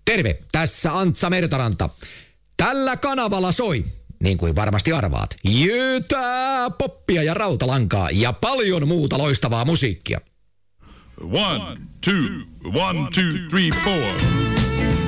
Terve, tässä Antsa Mertaranta. Tällä kanavalla soi, niin kuin varmasti arvaat, jötää, poppia ja rautalankaa ja paljon muuta loistavaa musiikkia. 1, 2, 1, 2, 3, 4.